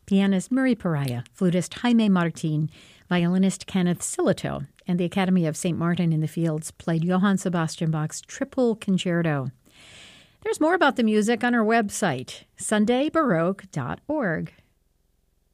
pianist Murray Pariah, flutist Jaime Martin, violinist Kenneth Silito, and the Academy of St. Martin in the Fields played Johann Sebastian Bach's Triple Concerto. There's more about the music on our website, sundaybaroque.org.